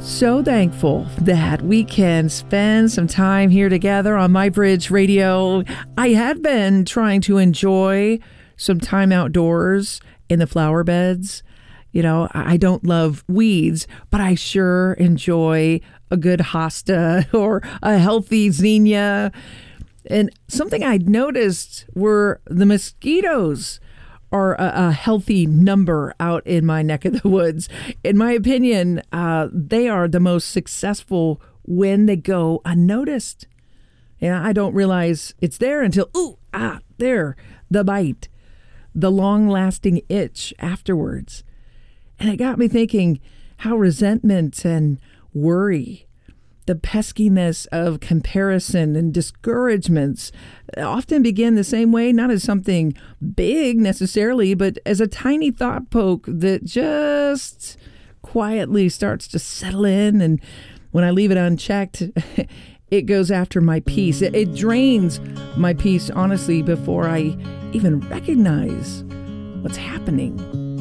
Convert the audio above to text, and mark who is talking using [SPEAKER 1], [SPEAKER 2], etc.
[SPEAKER 1] So thankful that we can spend some time here together on MyBridge Radio. I had been trying to enjoy some time outdoors in the flower beds. You know, I don't love weeds, but I sure enjoy a good hosta or a healthy zinnia. And something I'd noticed were the mosquitoes are a healthy number out in my neck of the woods. In my opinion, they are the most successful when they go unnoticed. And I don't realize it's there until, there, the bite, the long-lasting itch afterwards. And it got me thinking how resentment and worry, the peskiness of comparison and discouragements often begin the same way, not as something big necessarily, but as a tiny thought poke that just quietly starts to settle in. And when I leave it unchecked, it goes after my peace. It drains my peace, honestly, before I even recognize what's happening.